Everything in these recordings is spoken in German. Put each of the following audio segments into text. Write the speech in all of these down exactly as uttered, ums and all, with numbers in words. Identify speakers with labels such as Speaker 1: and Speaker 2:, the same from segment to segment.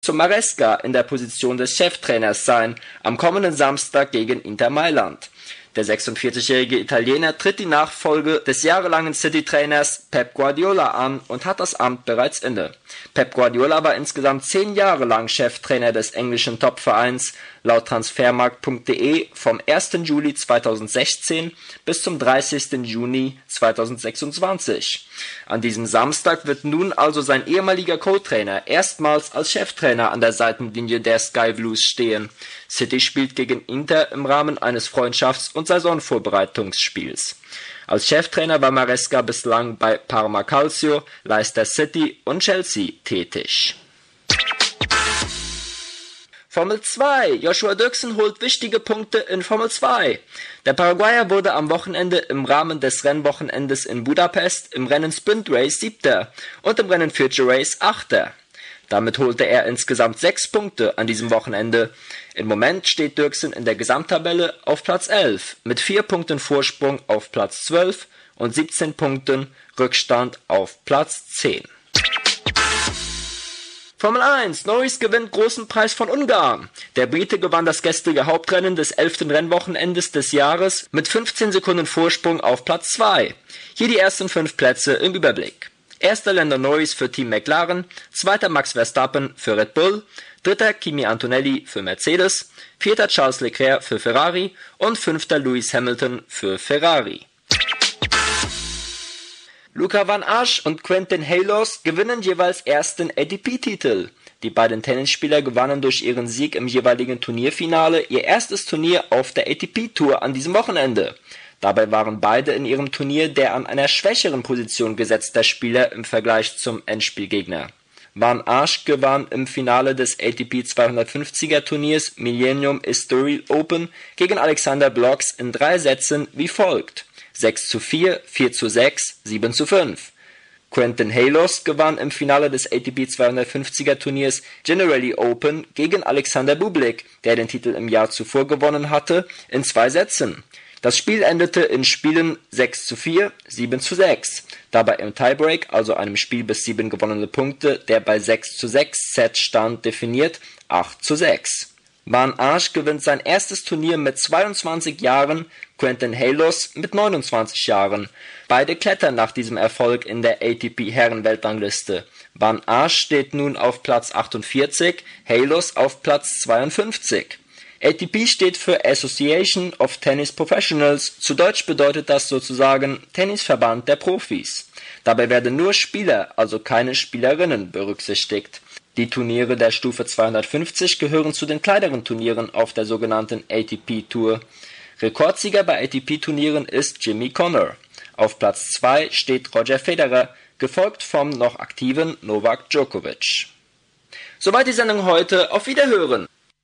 Speaker 1: Enzo Maresca in der Position des Cheftrainers sein, am kommenden Samstag gegen Inter Mailand. Der sechsundvierzigjährige Italiener tritt die Nachfolge des jahrelangen City-Trainers Pep Guardiola an und hat das Amt bereits inne. Pep Guardiola war insgesamt zehn Jahre lang Cheftrainer des englischen Topvereins, laut transfermarkt punkt de vom ersten Juli zweitausendsechzehn bis zum dreißigsten Juni zweitausendsechsundzwanzig. An diesem Samstag wird nun also sein ehemaliger Co-Trainer erstmals als Cheftrainer an der Seitenlinie der Sky Blues stehen. City spielt gegen Inter im Rahmen eines Freundschafts- und Saisonvorbereitungsspiels. Als Cheftrainer war Maresca bislang bei Parma Calcio, Leicester City und Chelsea tätig. Formel zwei. Joshua Dirksen holt wichtige Punkte in Formel zwei. Der Paraguayer wurde am Wochenende im Rahmen des Rennwochenendes in Budapest im Rennen Sprint Race Siebter und im Rennen Future Race Achter. Damit holte er insgesamt sechs Punkte an diesem Wochenende. Im Moment steht Dirksen in der Gesamttabelle auf Platz elf mit vier Punkten Vorsprung auf Platz zwölf und siebzehn Punkten Rückstand auf Platz zehn. Formel eins. Norris gewinnt großen Preis von Ungarn. Der Brite gewann das gestrige Hauptrennen des elften Rennwochenendes des Jahres mit fünfzehn Sekunden Vorsprung auf Platz zwei. Hier die ersten fünf Plätze im Überblick. Erster Lando Norris für Team McLaren, zweiter Max Verstappen für Red Bull, dritter Kimi Antonelli für Mercedes, vierter Charles Leclerc für Ferrari und fünfter Lewis Hamilton für Ferrari. Luca Van Asch und Quentin Halos gewinnen jeweils ersten A T P-Titel. Die beiden Tennisspieler gewannen durch ihren Sieg im jeweiligen Turnierfinale ihr erstes Turnier auf der A T P-Tour an diesem Wochenende. Dabei waren beide in ihrem Turnier der an einer schwächeren Position gesetzter Spieler im Vergleich zum Endspielgegner. Van Asch gewann im Finale des A T P zweihundertfünfziger Turniers Millennium Estoril Open gegen Alexander Blocks in drei Sätzen wie folgt: sechs zu vier, vier zu sechs, sieben zu fünf. Quentin Halos gewann im Finale des A T P zweihundertfünfziger Turniers Generali Open gegen Alexander Bublik, der den Titel im Jahr zuvor gewonnen hatte, in zwei Sätzen. Das Spiel endete in Spielen sechs zu vier, sieben zu sechs. Dabei im Tiebreak, also einem Spiel bis sieben gewonnene Punkte, der bei sechs zu sechs Set stand, definiert acht zu sechs. Van Asch gewinnt sein erstes Turnier mit zweiundzwanzig Jahren, Quentin Halos mit neunundzwanzig Jahren. Beide klettern nach diesem Erfolg in der A T P-Herren-Weltrangliste. Van Asch steht nun auf Platz achtundvierzig, Halos auf Platz zweiundfünfzig. A T P steht für Association of Tennis Professionals, zu Deutsch bedeutet das sozusagen Tennisverband der Profis. Dabei werden nur Spieler, also keine Spielerinnen, berücksichtigt. Die Turniere der Stufe zweihundertfünfzig gehören zu den kleineren Turnieren auf der sogenannten A T P-Tour. Rekordsieger bei A T P-Turnieren ist Jimmy Connor. Auf Platz zwei steht Roger Federer, gefolgt vom noch aktiven Novak Djokovic. Soweit die Sendung heute. Auf Wiederhören!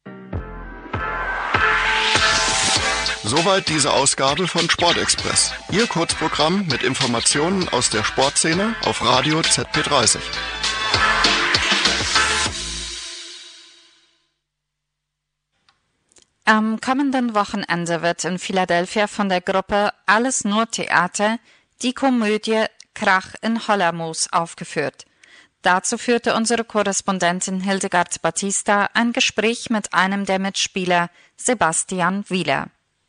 Speaker 2: Soweit diese Ausgabe von Sportexpress. Ihr Kurzprogramm mit Informationen aus der Sportszene auf Radio Z P dreißig.
Speaker 3: Am kommenden Wochenende wird in Philadelphia von der Gruppe Alles nur Theater die Komödie Krach in Hollamoos aufgeführt. Dazu führte unsere Korrespondentin Hildegard Batista ein Gespräch mit einem der Mitspieler, Sebastian Wieler.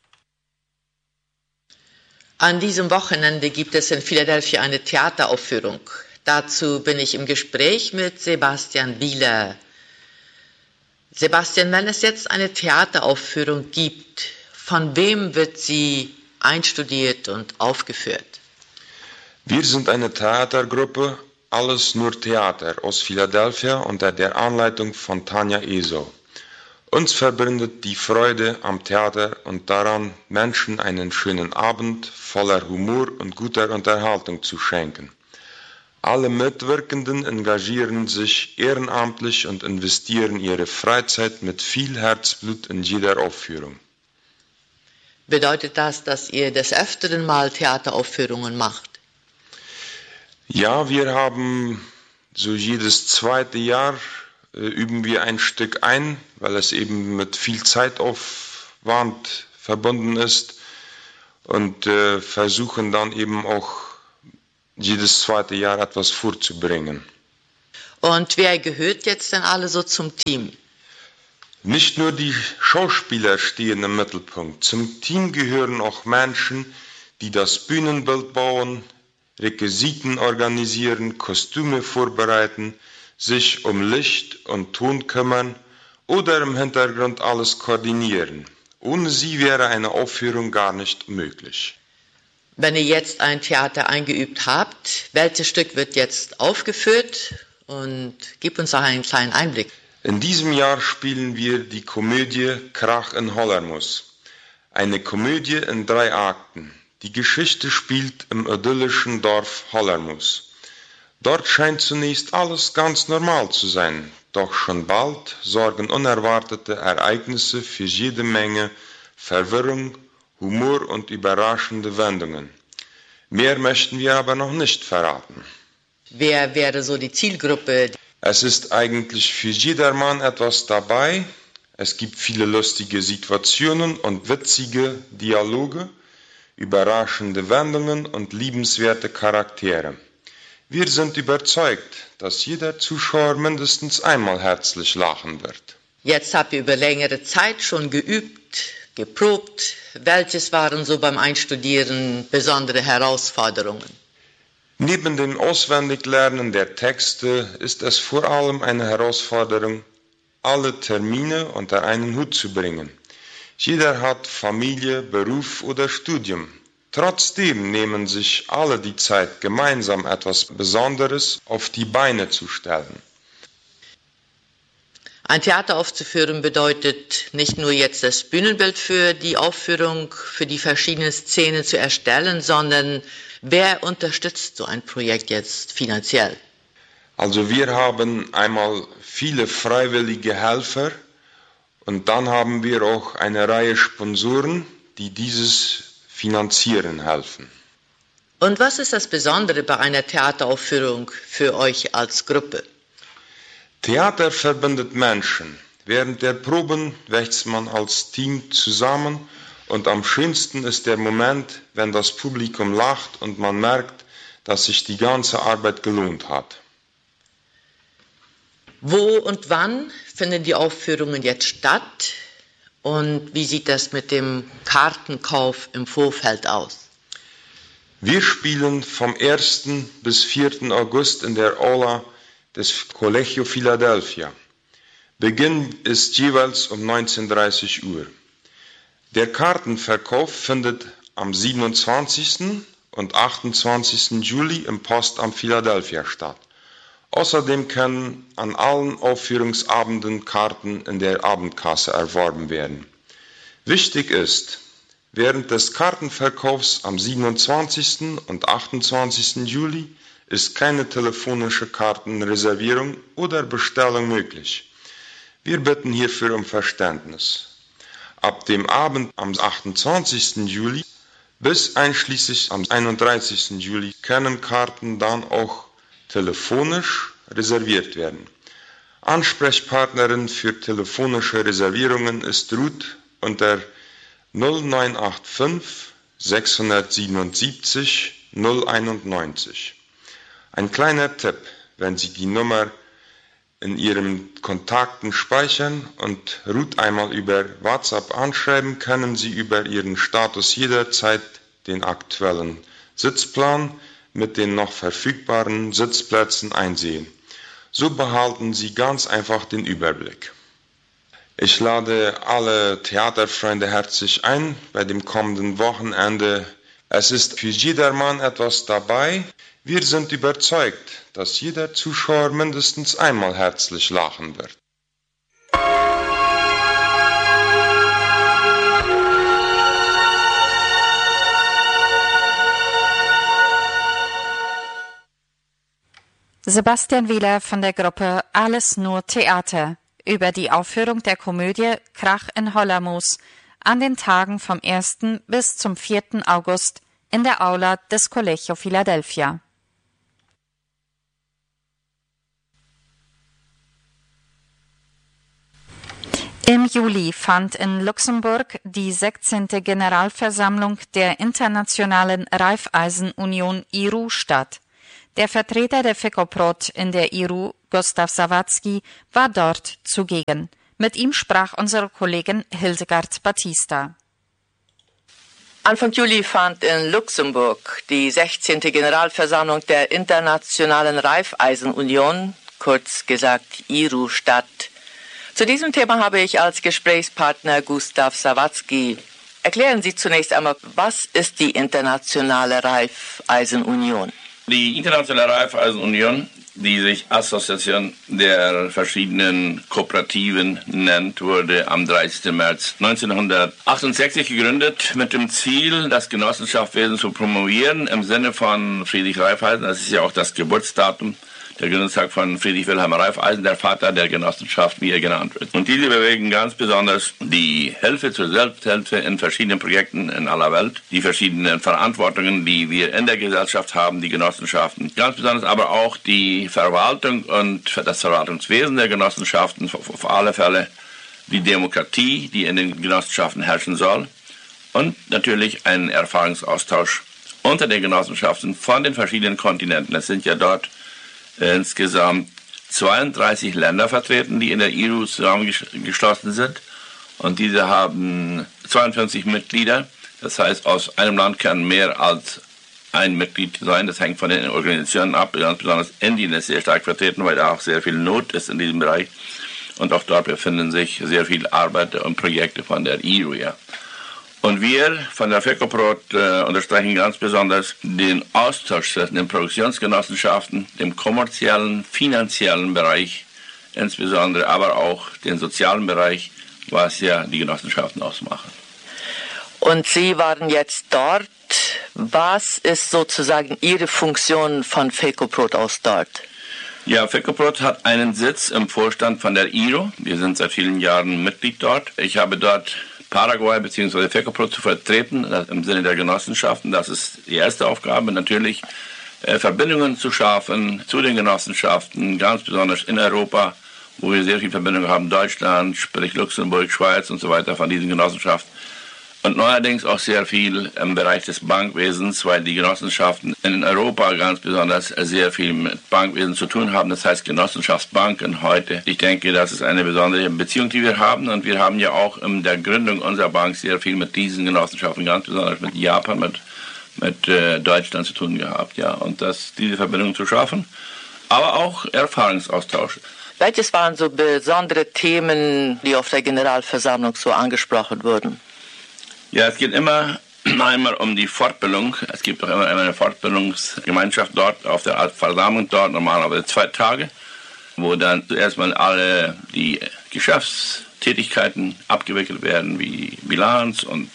Speaker 4: An diesem Wochenende gibt es in Philadelphia eine Theateraufführung. Dazu bin ich im Gespräch mit Sebastian Wieler. Sebastian, wenn es jetzt eine Theateraufführung gibt, von wem wird sie einstudiert und aufgeführt?
Speaker 5: Wir sind eine Theatergruppe, Alles nur Theater aus Philadelphia unter der Anleitung von Tanja Esow. Uns verbindet die Freude am Theater und daran, Menschen einen schönen Abend voller Humor und guter Unterhaltung zu schenken. Alle Mitwirkenden engagieren sich ehrenamtlich und investieren ihre Freizeit mit viel Herzblut in jeder Aufführung.
Speaker 4: Bedeutet das, dass ihr des Öfteren mal Theateraufführungen macht?
Speaker 5: Ja, wir haben so jedes zweite Jahr äh, üben wir ein Stück ein, weil es eben mit viel Zeitaufwand verbunden ist und äh, versuchen dann eben auch jedes zweite Jahr etwas vorzubringen.
Speaker 4: Und wer gehört jetzt denn alle so zum Team?
Speaker 5: Nicht nur die Schauspieler stehen im Mittelpunkt. Zum Team gehören auch Menschen, die das Bühnenbild bauen, Requisiten organisieren, Kostüme vorbereiten, sich um Licht und Ton kümmern oder im Hintergrund alles koordinieren. Ohne sie wäre eine Aufführung gar nicht möglich.
Speaker 4: Wenn ihr jetzt ein Theater eingeübt habt, welches Stück wird jetzt aufgeführt? Und gib uns auch einen kleinen Einblick.
Speaker 5: In diesem Jahr spielen wir die Komödie Krach in Hollermoos. Eine Komödie in drei Akten. Die Geschichte spielt im idyllischen Dorf Hollermoos. Dort scheint zunächst alles ganz normal zu sein, doch schon bald sorgen unerwartete Ereignisse für jede Menge Verwirrung, Humor und überraschende Wendungen. Mehr möchten wir aber noch nicht verraten.
Speaker 4: Wer wäre so die Zielgruppe?
Speaker 5: Es ist eigentlich für jedermann etwas dabei. Es gibt viele lustige Situationen und witzige Dialoge, überraschende Wendungen und liebenswerte Charaktere. Wir sind überzeugt, dass jeder Zuschauer mindestens einmal herzlich lachen wird.
Speaker 4: Jetzt habt ihr über längere Zeit schon geübt, geprobt. Welches waren so beim Einstudieren besondere Herausforderungen?
Speaker 5: Neben dem Auswendiglernen der Texte ist es vor allem eine Herausforderung, alle Termine unter einen Hut zu bringen. Jeder hat Familie, Beruf oder Studium. Trotzdem nehmen sich alle die Zeit, gemeinsam etwas Besonderes auf die Beine zu stellen.
Speaker 4: Ein Theater aufzuführen bedeutet nicht nur jetzt das Bühnenbild für die Aufführung, für die verschiedenen Szenen zu erstellen, sondern wer unterstützt so ein Projekt jetzt finanziell?
Speaker 5: Also wir haben einmal viele freiwillige Helfer und dann haben wir auch eine Reihe Sponsoren, die dieses finanzieren helfen.
Speaker 4: Und was ist das Besondere bei einer Theateraufführung für euch als Gruppe?
Speaker 5: Theater verbindet Menschen. Während der Proben wächst man als Team zusammen und am schönsten ist der Moment, wenn das Publikum lacht und man merkt, dass sich die ganze Arbeit gelohnt hat.
Speaker 4: Wo und wann finden die Aufführungen jetzt statt? Und wie sieht das mit dem Kartenkauf im Vorfeld aus?
Speaker 5: Wir spielen vom ersten bis vierten August in der Aula des Collegio Philadelphia. Beginn ist jeweils um neunzehn Uhr dreißig. Der Kartenverkauf findet am siebenundzwanzigsten und achtundzwanzigsten Juli im Postamt Philadelphia statt. Außerdem können an allen Aufführungsabenden Karten in der Abendkasse erworben werden. Wichtig ist, während des Kartenverkaufs am siebenundzwanzigsten und achtundzwanzigsten Juli ist keine telefonische Kartenreservierung oder Bestellung möglich. Wir bitten hierfür um Verständnis. Ab dem Abend am achtundzwanzigsten Juli bis einschließlich am einunddreißigsten Juli können Karten dann auch telefonisch reserviert werden. Ansprechpartnerin für telefonische Reservierungen ist Ruth unter null neun acht fünf sechshundertsiebenundsiebzig null einundneunzig. Ein kleiner Tipp, wenn Sie die Nummer in Ihren Kontakten speichern und Ruth einmal über WhatsApp anschreiben, können Sie über Ihren Status jederzeit den aktuellen Sitzplan mit den noch verfügbaren Sitzplätzen einsehen. So behalten Sie ganz einfach den Überblick. Ich lade alle Theaterfreunde herzlich ein bei dem kommenden Wochenende. Es ist für jedermann etwas dabei. Wir sind überzeugt, dass jeder Zuschauer mindestens einmal herzlich lachen wird.
Speaker 3: Sebastian Wieler von der Gruppe Alles nur Theater über die Aufführung der Komödie Krach in Hollermoos an den Tagen vom ersten bis zum vierten August in der Aula des Collegio Philadelphia. Im Juli fand in Luxemburg die sechzehnte Generalversammlung der Internationalen Raiffeisen-Union I R U statt. Der Vertreter der FECOPROT in der I R U, Gustav Sawatzki, war dort zugegen. Mit ihm sprach unsere Kollegin Hildegard Batista.
Speaker 4: Anfang Juli fand in Luxemburg die sechzehnte Generalversammlung der Internationalen Raiffeisenunion, kurz gesagt I R U, statt. Zu diesem Thema habe ich als Gesprächspartner Gustav Sawatzki. Erklären Sie zunächst einmal, was ist die Internationale Raiffeisenunion?
Speaker 6: Die Internationale Raiffeisenunion, die sich Assoziation der verschiedenen Kooperativen nennt, wurde am dreißigsten März neunzehnhundertachtundsechzig gegründet mit dem Ziel, das Genossenschaftswesen zu promovieren im Sinne von Friedrich Raiffeisen. Das ist ja auch das Geburtsdatum, der Gründungstag von Friedrich Wilhelm Raiffeisen, der Vater der Genossenschaft, wie er genannt wird. Und diese bewegen ganz besonders die Hilfe zur Selbsthilfe in verschiedenen Projekten in aller Welt, die verschiedenen Verantwortungen, die wir in der Gesellschaft haben, die Genossenschaften. Ganz besonders aber auch die Verwaltung und das Verwaltungswesen der Genossenschaften, auf alle Fälle die Demokratie, die in den Genossenschaften herrschen soll, und natürlich einen Erfahrungsaustausch unter den Genossenschaften von den verschiedenen Kontinenten. Es sind ja dort insgesamt zweiunddreißig Länder vertreten, die in der I R U zusammengeschlossen sind. Und diese haben zweiundfünfzig Mitglieder. Das heißt, aus einem Land kann mehr als ein Mitglied sein. Das hängt von den Organisationen ab. Ganz besonders Indien ist sehr stark vertreten, weil da auch sehr viel Not ist in diesem Bereich. Und auch dort befinden sich sehr viele Arbeiter und Projekte von der I R U. Ja. Und wir von der FECOPROT äh, unterstreichen ganz besonders den Austausch zwischen den Produktionsgenossenschaften, dem kommerziellen, finanziellen Bereich, insbesondere aber auch den sozialen Bereich, was ja die Genossenschaften ausmachen.
Speaker 4: Und Sie waren jetzt dort. Was ist sozusagen Ihre Funktion von FECOPROT aus dort?
Speaker 6: Ja, FECOPROT hat einen Sitz im Vorstand von der I R U. Wir sind seit vielen Jahren Mitglied dort. Ich habe dort Paraguay bzw. FECOPROT zu vertreten, im Sinne der Genossenschaften. Das ist die erste Aufgabe. Natürlich äh, Verbindungen zu schaffen zu den Genossenschaften, ganz besonders in Europa, wo wir sehr viel Verbindungen haben. Deutschland, sprich Luxemburg, Schweiz und so weiter von diesen Genossenschaften. Und neuerdings auch sehr viel im Bereich des Bankwesens, weil die Genossenschaften in Europa ganz besonders sehr viel mit Bankwesen zu tun haben. Das heißt Genossenschaftsbanken heute. Ich denke, das ist eine besondere Beziehung, die wir haben. Und wir haben ja auch in der Gründung unserer Bank sehr viel mit diesen Genossenschaften, ganz besonders mit Japan, mit, mit äh, Deutschland zu tun gehabt. Ja, und das, diese Verbindung zu schaffen, aber auch Erfahrungsaustausch.
Speaker 4: Welches waren so besondere Themen, die auf der Generalversammlung so angesprochen wurden?
Speaker 6: Ja, es geht immer einmal um die Fortbildung. Es gibt auch immer eine Fortbildungsgemeinschaft dort, auf der Versammlung dort, normalerweise zwei Tage, wo dann zuerst mal alle die Geschäftstätigkeiten abgewickelt werden, wie Bilanz und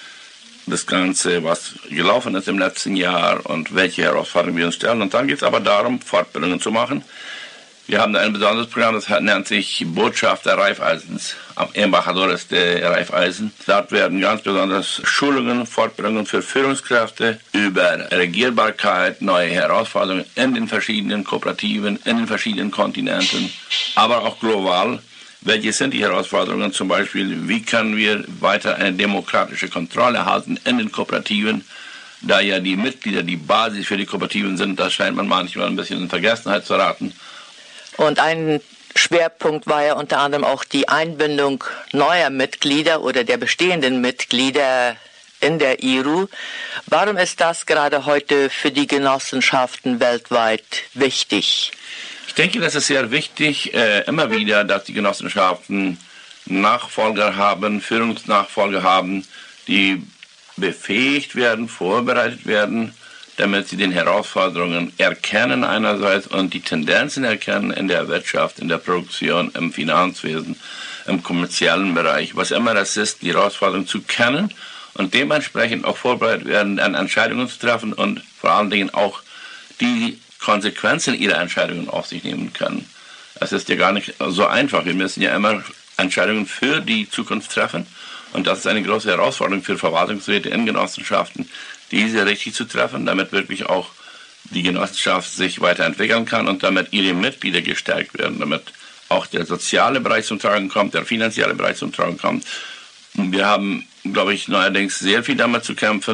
Speaker 6: das Ganze, was gelaufen ist im letzten Jahr und welche Herausforderungen wir uns stellen. Und dann geht es aber darum, Fortbildungen zu machen. Wir haben ein besonderes Programm, das nennt sich Botschafter Raiffeisens, Embajadores de Raiffeisen. Dort werden ganz besonders Schulungen, Fortbildungen für Führungskräfte über Regierbarkeit, neue Herausforderungen in den verschiedenen Kooperativen, in den verschiedenen Kontinenten, aber auch global. Welche sind die Herausforderungen? Zum Beispiel, wie können wir weiter eine demokratische Kontrolle erhalten in den Kooperativen? Da ja die Mitglieder die Basis für die Kooperativen sind, das scheint man manchmal ein bisschen in Vergessenheit zu raten.
Speaker 4: Und ein Schwerpunkt war ja unter anderem auch die Einbindung neuer Mitglieder oder der bestehenden Mitglieder in der I R U. Warum ist das gerade heute für die Genossenschaften weltweit wichtig?
Speaker 6: Ich denke, das ist sehr wichtig, äh, immer wieder, dass die Genossenschaften Nachfolger haben, Führungsnachfolger haben, die befähigt werden, vorbereitet werden, damit sie den Herausforderungen erkennen einerseits und die Tendenzen erkennen in der Wirtschaft, in der Produktion, im Finanzwesen, im kommerziellen Bereich, was immer das ist, die Herausforderungen zu kennen und dementsprechend auch vorbereitet werden, an Entscheidungen zu treffen und vor allen Dingen auch die Konsequenzen ihrer Entscheidungen auf sich nehmen können. Es ist ja gar nicht so einfach. Wir müssen ja immer Entscheidungen für die Zukunft treffen und das ist eine große Herausforderung für Verwaltungsräte in Genossenschaften, diese richtig zu treffen, damit wirklich auch die Genossenschaft sich weiterentwickeln kann und damit ihre Mitglieder gestärkt werden, damit auch der soziale Bereich zum Tragen kommt, der finanzielle Bereich zum Tragen kommt. Und wir haben, glaube ich, neuerdings sehr viel damit zu kämpfen,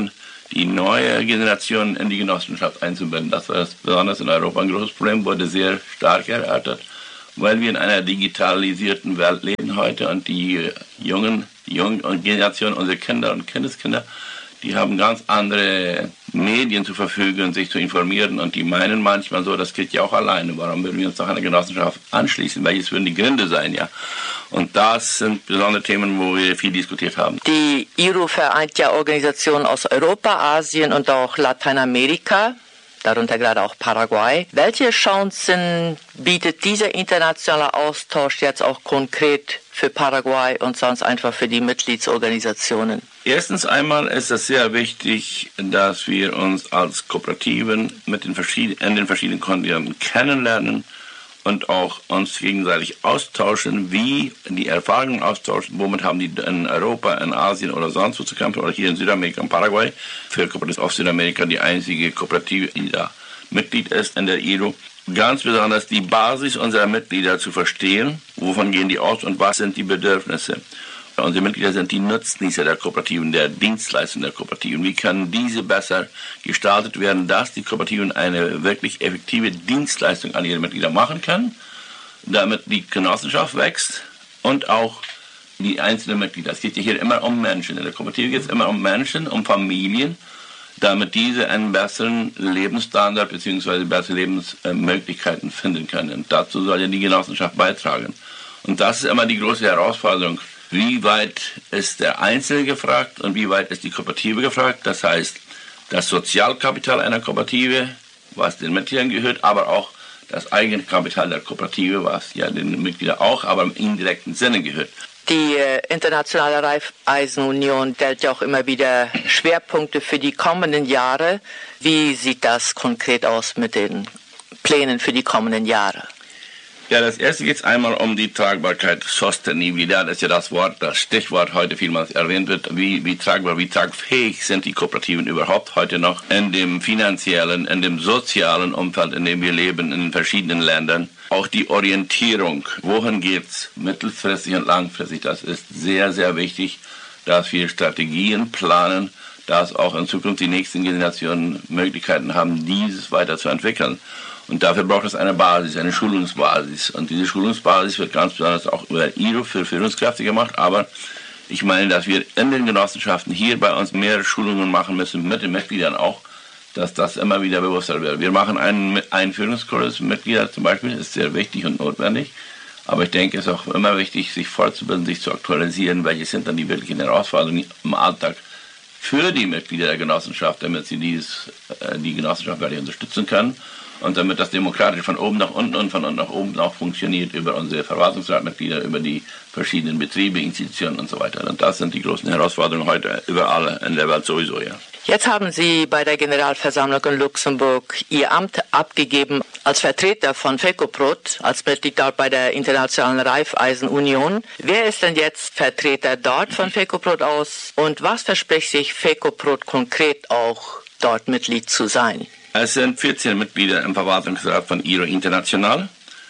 Speaker 6: die neue Generation in die Genossenschaft einzubinden. Das war besonders in Europa ein großes Problem, wurde sehr stark erörtert, weil wir in einer digitalisierten Welt leben heute und die jungen, die jungen Generation, unsere Kinder und Kindeskinder, die haben ganz andere Medien zur Verfügung, sich zu informieren und die meinen manchmal so, das geht ja auch alleine. Warum würden wir uns noch einer Genossenschaft anschließen? Welches würden die Gründe sein, ja? Und das sind besondere Themen, wo wir viel diskutiert haben.
Speaker 4: Die I R U vereint ja Organisationen aus Europa, Asien und auch Lateinamerika, darunter gerade auch Paraguay. Welche Chancen bietet dieser internationale Austausch jetzt auch konkret für Paraguay und sonst einfach für die Mitgliedsorganisationen?
Speaker 6: Erstens einmal ist es sehr wichtig, dass wir uns als Kooperativen mit den verschiedenen, in den verschiedenen Kontinenten kennenlernen und auch uns gegenseitig austauschen, wie die Erfahrungen austauschen, womit haben die in Europa, in Asien oder sonst wo zu kämpfen oder hier in Südamerika und Paraguay. Für Kooperative auf Südamerika die einzige Kooperative, die da Mitglied ist in der I R U. Ganz besonders die Basis unserer Mitglieder zu verstehen, wovon gehen die aus und was sind die Bedürfnisse. Unsere Mitglieder sind die Nutznießer der Kooperativen, der Dienstleistungen der Kooperativen. Wie können diese besser gestaltet werden, dass die Kooperativen eine wirklich effektive Dienstleistung an ihre Mitglieder machen können, damit die Genossenschaft wächst und auch die einzelnen Mitglieder. Es geht ja hier immer um Menschen. In der Kooperative geht es immer um Menschen, um Familien, damit diese einen besseren Lebensstandard bzw. bessere Lebensmöglichkeiten finden können. Und dazu soll ja die Genossenschaft beitragen. Und das ist immer die große Herausforderung. Wie weit ist der Einzelne gefragt und wie weit ist die Kooperative gefragt? Das heißt, das Sozialkapital einer Kooperative, was den Mitgliedern gehört, aber auch das eigene Kapital der Kooperative, was ja den Mitgliedern auch, aber im indirekten Sinne gehört.
Speaker 4: Die äh, Internationale Raiffeisenunion stellt ja auch immer wieder Schwerpunkte für die kommenden Jahre. Wie sieht das konkret aus mit den Plänen für die kommenden Jahre?
Speaker 6: Ja, das erste geht es einmal um die Tragbarkeit. Sostenibilität ist ja das Wort, das Stichwort heute vielmals erwähnt wird. Wie, wie tragbar, wie tragfähig sind die Kooperativen überhaupt heute noch in dem finanziellen, in dem sozialen Umfeld, in dem wir leben, in den verschiedenen Ländern. Auch die Orientierung, wohin geht's mittelfristig und langfristig, das ist sehr, sehr wichtig, dass wir Strategien planen, dass auch in Zukunft die nächsten Generationen Möglichkeiten haben, dieses weiterzuentwickeln. Und dafür braucht es eine Basis, eine Schulungsbasis. Und diese Schulungsbasis wird ganz besonders auch über I R U für Führungskräfte gemacht. Aber ich meine, dass wir in den Genossenschaften hier bei uns mehr Schulungen machen müssen, mit den Mitgliedern auch, dass das immer wieder bewusster wird. Wir machen einen Einführungskurs mit Mitgliedern zum Beispiel, ist sehr wichtig und notwendig. Aber ich denke, es ist auch immer wichtig, sich fortzubilden, sich zu aktualisieren, welche sind dann die wirklichen Herausforderungen im Alltag für die Mitglieder der Genossenschaft, damit sie dieses, die Genossenschaft wirklich unterstützen können. Und damit das demokratisch von oben nach unten und von unten nach oben auch funktioniert über unsere Verwaltungsratmitglieder, über die verschiedenen Betriebe, Institutionen und so weiter. Und das sind die großen Herausforderungen heute überall in der Welt sowieso, ja.
Speaker 4: Jetzt haben Sie bei der Generalversammlung in Luxemburg Ihr Amt abgegeben als Vertreter von FECOPROT, als Mitglied dort bei der Internationalen Raiffeisenunion. Wer ist denn jetzt Vertreter dort von FECOPROT aus und was verspricht sich FECOPROT konkret auch dort Mitglied zu sein?
Speaker 6: Es sind vierzehn Mitglieder im Verwaltungsrat von I R U International.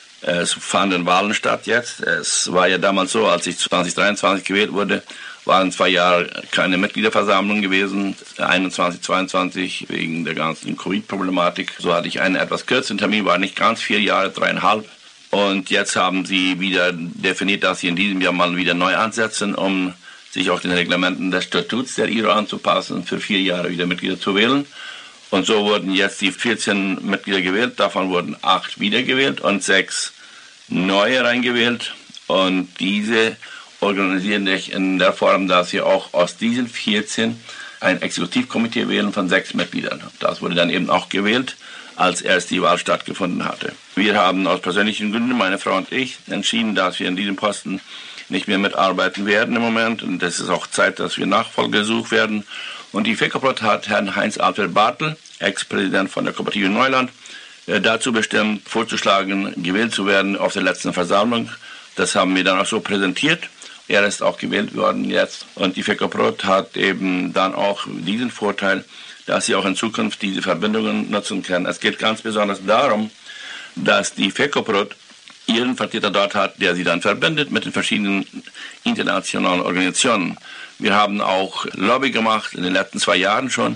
Speaker 6: Es fanden Wahlen statt jetzt. Es war ja damals so, als ich zwanzig dreiundzwanzig gewählt wurde, waren zwei Jahre keine Mitgliederversammlung gewesen. einundzwanzig, zweiundzwanzig wegen der ganzen Covid-Problematik. So hatte ich einen etwas kürzeren Termin, war nicht ganz vier Jahre, dreieinhalb. Und jetzt haben sie wieder definiert, dass sie in diesem Jahr mal wieder neu ansetzen, um sich auch den Reglementen des Statuts der I R U anzupassen, für vier Jahre wieder Mitglieder zu wählen. Und so wurden jetzt die vierzehn Mitglieder gewählt, davon wurden acht wiedergewählt und sechs neue reingewählt. Und diese organisieren sich in der Form, dass sie auch aus diesen vierzehn ein Exekutivkomitee wählen von sechs Mitgliedern. Das wurde dann eben auch gewählt, als erst die Wahl stattgefunden hatte. Wir haben aus persönlichen Gründen, meine Frau und ich, entschieden, dass wir in diesem Posten nicht mehr mitarbeiten werden im Moment. Und es ist auch Zeit, dass wir Nachfolger gesucht werden. Und die FECOPROT hat Herrn Heinz-Alfred Bartel, Ex-Präsident von der Kooperative Neuland, dazu bestimmt, vorzuschlagen, gewählt zu werden auf der letzten Versammlung. Das haben wir dann auch so präsentiert. Er ist auch gewählt worden jetzt. Und die FECOPROT hat eben dann auch diesen Vorteil, dass sie auch in Zukunft diese Verbindungen nutzen kann. Es geht ganz besonders darum, dass die FECOPROT ihren Vertreter dort hat, der sie dann verbindet mit den verschiedenen internationalen Organisationen. Wir haben auch Lobby gemacht in den letzten zwei Jahren schon,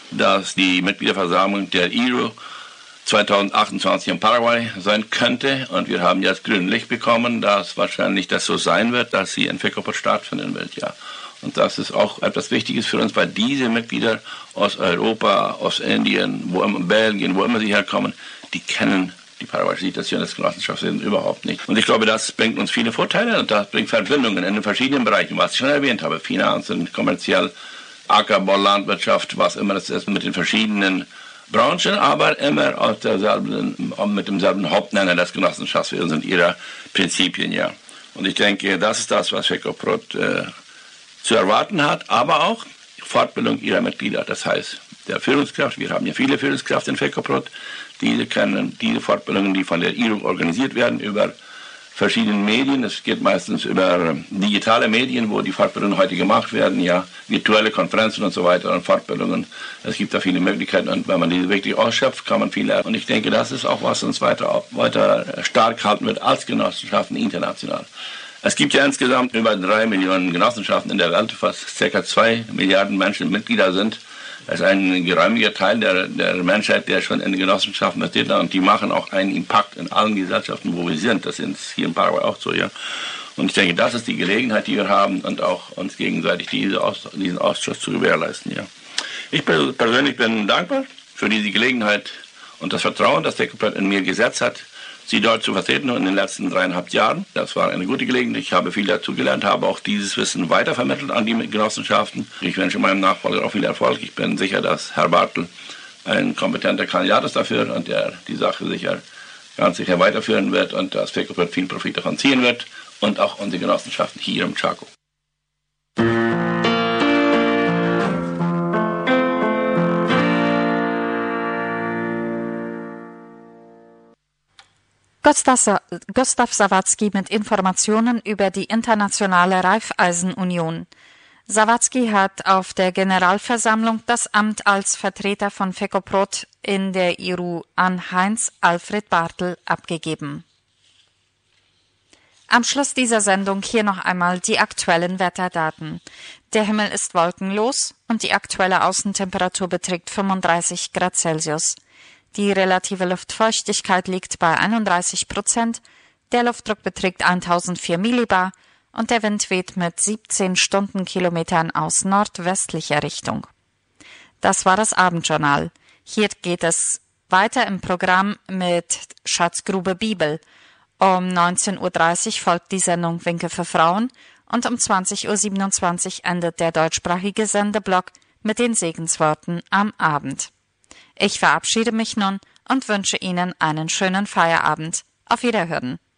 Speaker 6: dass die Mitgliederversammlung der I R U zweitausendachtundzwanzig in Paraguay sein könnte. Und wir haben jetzt grünes Licht bekommen, dass wahrscheinlich das so sein wird, dass sie in Fekopot stattfinden wird, ja. Und das ist auch etwas Wichtiges für uns, weil diese Mitglieder aus Europa, aus Indien, wo immer, Belgien, wo immer sie herkommen, die kennen die paraguayische Situation des Genossenschaftswesens überhaupt nicht. Und ich glaube, das bringt uns viele Vorteile und das bringt Verbindungen in den verschiedenen Bereichen, was ich schon erwähnt habe, Finanzen, kommerziell, Ackerbau, Landwirtschaft, was immer das ist, mit den verschiedenen Branchen, aber immer aus derselben, mit demselben Hauptnenner des Genossenschaftswesens und ihrer Prinzipien, ja. Und ich denke, das ist das, was Fekopot äh, zu erwarten hat, aber auch Fortbildung ihrer Mitglieder. Das heißt, der Führungskraft, wir haben ja viele Führungskräfte in Fekopot, diese können diese Fortbildungen, die von der I R U organisiert werden, über verschiedene Medien, es geht meistens über digitale Medien, wo die Fortbildungen heute gemacht werden, ja, virtuelle Konferenzen und so weiter und Fortbildungen. Es gibt da viele Möglichkeiten und wenn man diese wirklich ausschöpft, kann man viel lernen. Und ich denke, das ist auch, was uns weiter, weiter stark halten wird als Genossenschaften international. Es gibt ja insgesamt über drei Millionen Genossenschaften in der Welt, fast ca. zwei Milliarden Menschen Mitglieder sind. Das ist ein geräumiger Teil der, der Menschheit, der schon in den Genossenschaften besteht und die machen auch einen Impact in allen Gesellschaften, wo wir sind. Das ist hier in Paraguay auch so, ja. Und ich denke, das ist die Gelegenheit, die wir haben und auch uns gegenseitig diese Aus, diesen Ausschuss zu gewährleisten, ja. Ich persönlich bin dankbar für diese Gelegenheit und das Vertrauen, das Fekopot in mir gesetzt hat, sie dort zu vertreten in den letzten dreieinhalb Jahren. Das war eine gute Gelegenheit. Ich habe viel dazu gelernt, habe auch dieses Wissen weitervermittelt an die Genossenschaften. Ich wünsche meinem Nachfolger auch viel Erfolg. Ich bin sicher, dass Herr Bartel ein kompetenter Kandidat ist dafür und der die Sache sicher ganz sicher weiterführen wird und dass Fekopot viel Profit davon ziehen wird und auch unsere Genossenschaften hier im Chaco.
Speaker 3: Gustav Sawatzki mit Informationen über die internationale Raiffeisenunion. Sawatzki hat auf der Generalversammlung das Amt als Vertreter von Fekopot in der I R U an Heinz-Alfred Bartel abgegeben. Am Schluss dieser Sendung hier noch einmal die aktuellen Wetterdaten. Der Himmel ist wolkenlos und die aktuelle Außentemperatur beträgt fünfunddreißig Grad Celsius. Die relative Luftfeuchtigkeit liegt bei einunddreißig Prozent, der Luftdruck beträgt tausendvier Millibar und der Wind weht mit siebzehn Stundenkilometern aus nordwestlicher Richtung. Das war das Abendjournal. Hier geht es weiter im Programm mit Schatzgrube Bibel. Um neunzehn Uhr dreißig folgt die Sendung Winke für Frauen und um zwanzig Uhr siebenundzwanzig endet der deutschsprachige Sendeblock mit den Segensworten am Abend. Ich verabschiede mich nun und wünsche Ihnen einen schönen Feierabend. Auf Wiederhören.